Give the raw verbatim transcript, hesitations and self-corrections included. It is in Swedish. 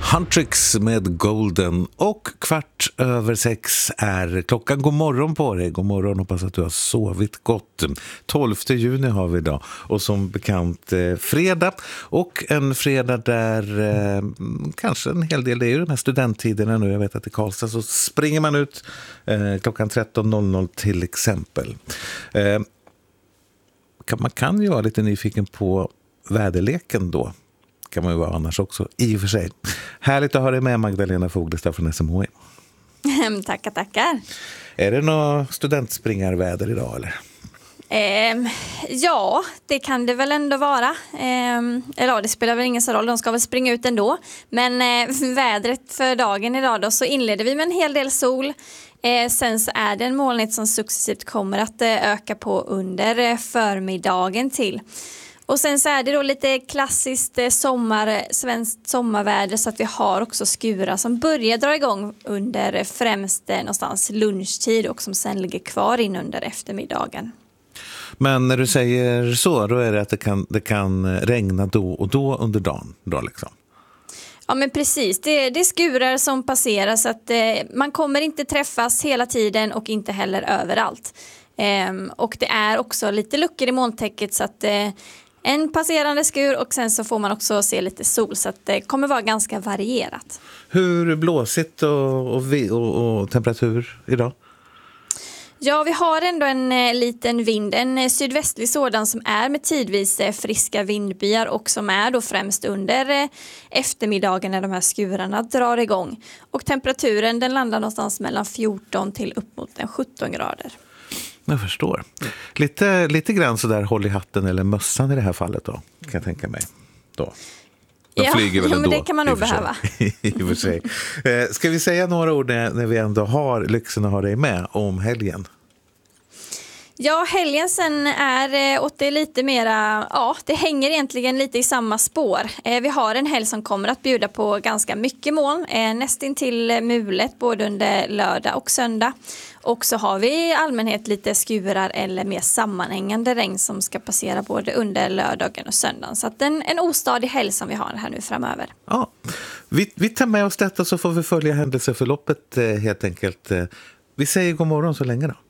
Huntrix med Golden, och kvart över sex är klockan. God morgon på dig, god morgon, hoppas att du har sovit gott. tolfte juni har vi idag, och som bekant eh, fredag, och en fredag där eh, kanske en hel del, det är ju den här studenttiderna nu, jag vet att i Karlstad så springer man ut eh, klockan tretton noll noll till exempel. Eh, kan, man kan ju vara lite nyfiken på väderleken då. Kan man ju vara annars också, i och för sig. Härligt att ha dig med, Magdalena Foglestad från S M H I. Tackar, tackar. Är det något studentspringarväder idag eller? Eh, ja, det kan det väl ändå vara. Eh, eller ja, det spelar väl ingen så roll, de ska väl springa ut ändå. Men eh, vädret för dagen idag då, så inleder vi med en hel del sol. Eh, sen så är det en molnighet som successivt kommer att eh, öka på under eh, förmiddagen till. Och sen så är det då lite klassiskt sommar, svenskt sommarväder, så att vi har också skurar som börjar dra igång under främst någonstans lunchtid och som sen ligger kvar in under eftermiddagen. Men när du säger så, då är det att det kan, det kan regna då och då under dagen då liksom? Ja, men precis, det, det är skurar som passerar, så att eh, man kommer inte träffas hela tiden och inte heller överallt. Eh, och det är också lite luckor i molntäcket, så att eh, en passerande skur och sen så får man också se lite sol, så att det kommer vara ganska varierat. Hur blåsigt och, och, och, och temperatur idag? Ja, vi har ändå en eh, liten vind, en eh, sydvästlig sådan som är med tidvis eh, friska vindbyar och som är då främst under eh, eftermiddagen när de här skurarna drar igång. Och temperaturen, den landar någonstans mellan fjorton till upp mot sjutton grader. Jag förstår. Lite, lite grann så där håll i hatten eller mössan i det här fallet då, kan jag tänka mig. Då. De ja, flyger väl ja, ändå, men det kan man nog behöva. I och för sig. Eh, ska vi säga några ord när, när vi ändå har lyxen att ha dig med om helgen? Ja, helgen sen är åt det lite mera, ja, det hänger egentligen lite i samma spår. Eh, vi har en helg som kommer att bjuda på ganska mycket moln, eh, nästintill mulet både under lördag och söndag. Och så har vi i allmänhet lite skurar eller mer sammanhängande regn som ska passera både under lördagen och söndagen. Så att en, en ostadig helg som vi har här nu framöver. Ja, vi, vi tar med oss detta så får vi följa händelseförloppet eh, helt enkelt. Vi säger god morgon så länge då.